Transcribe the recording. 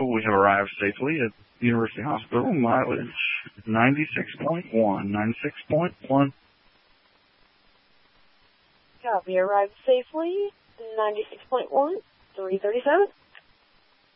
vehicle. We have arrived safely at University Hospital. Mileage 96.1. 96.1. Copy. Arrived safely. 96.1. 337.